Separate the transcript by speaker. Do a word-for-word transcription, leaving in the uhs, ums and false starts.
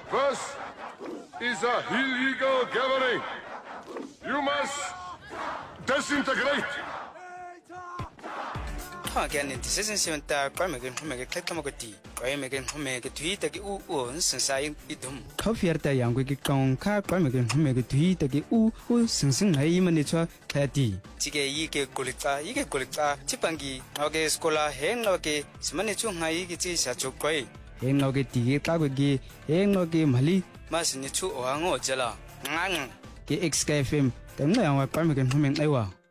Speaker 1: First is a illegal gathering. You must disintegrate.
Speaker 2: Again, in decision seven tar, Parmegan Homega Clectamogati, Parmegan Homega Tweet, the U since I idum. Coffeerta young wicked gong, car Parmegan Homega Tweet, the U, who since I imanitua, Tati. Tige Yike Gulita, Yike Gulita, Chipangi, Oge Scola, Henloke, Smanichu Haigiti Sacho Quay. Henloke Tige Kagagi, Henloke Mali, Masinichu Oango Jella. Nang, the X K F M, the Parmegan Homing Ewa.